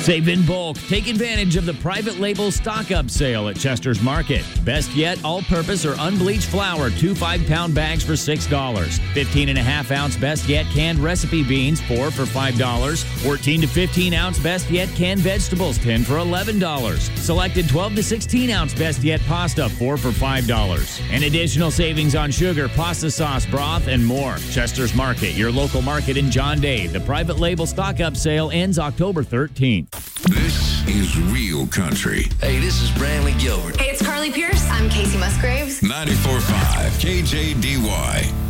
Save in bulk. Take advantage of the private label stock-up sale at Chester's Market. Best yet, all-purpose or unbleached flour, 2 5-pound bags for $6. 15.5-ounce Best Yet canned recipe beans, 4 for $5. 14 to 15-ounce Best Yet canned vegetables, 10 for $11. Selected 12 to 16-ounce Best Yet pasta, 4 for $5. And additional savings on sugar, pasta sauce, broth, and more. Chester's Market, your local market in John Day. The private label stock-up sale ends October 13th. This is Real Country. Hey, this is Brantley Gilbert. Hey, it's Carly Pierce. I'm Casey Musgraves. 94.5 KJDY.